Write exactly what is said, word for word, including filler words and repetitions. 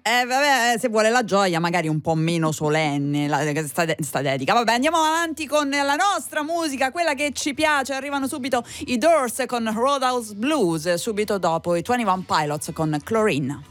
Eh, vabbè, se vuole la gioia, magari un po' meno solenne la, sta, sta dedica. Vabbè, andiamo avanti con la nostra musica, quella che ci piace. Arrivano subito i Doors con Roadhouse Blues, subito dopo i ventuno Pilots con Chlorine.